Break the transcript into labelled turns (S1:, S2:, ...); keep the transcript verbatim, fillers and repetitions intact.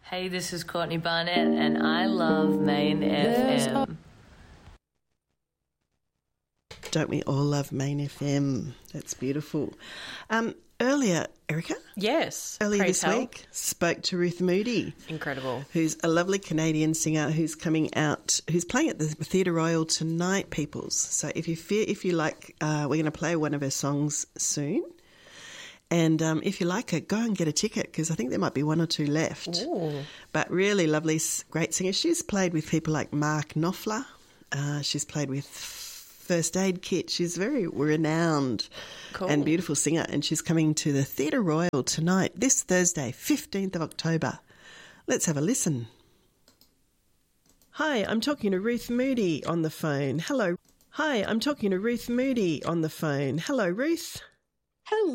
S1: Hey, this is Courtney Barnett, and I love Main F M.
S2: Don't we all love Main F M? That's beautiful. Um, earlier, Erica?
S3: Yes.
S2: Earlier
S3: pray
S2: this
S3: tell.
S2: week, spoke to Ruth Moody.
S3: Incredible.
S2: Who's a lovely Canadian singer who's coming out, who's playing at the Theatre Royal tonight, peoples. So if you feel, if you like, uh, we're going to play one of her songs soon. And um, if you like it, go and get a ticket because I think there might be one or two left.
S3: Ooh.
S2: But really lovely, s- great singer. She's played with people like Mark Knopfler. Uh, she's played with First Aid Kit. She's very renowned
S3: Cool.
S2: and beautiful singer. And she's coming to the Theatre Royal tonight, this Thursday, fifteenth of October. Let's have a listen. Hi, I'm talking to Ruth Moody on the phone. Hello. Hi, I'm talking to Ruth Moody on the phone. Hello, Ruth.
S4: Hello.